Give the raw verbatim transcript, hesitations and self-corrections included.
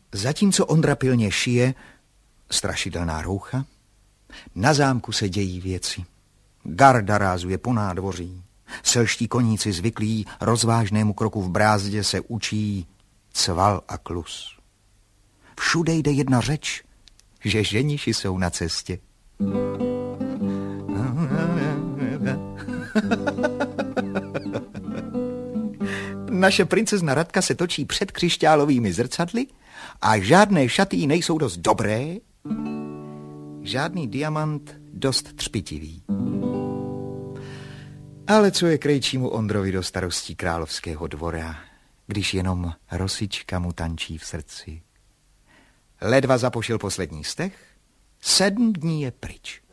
Zatímco Ondra pilně šije strašidelná roucha, na zámku se dějí věci. Garda rázuje po nádvoří. Selští koníci zvyklí rozvážnému kroku v brázdě se učí cval a klus. Všude jde jedna řeč, že ženiši jsou na cestě. Naše princezna Radka se točí před křišťálovými zrcadly a žádné šaty nejsou dost dobré, žádný diamant dost třpitivý. Ale co je krejčímu Ondrovi do starostí královského dvora, když jenom rosička mu tančí v srdci. Ledva zapošil poslední stech, sedm dní je pryč.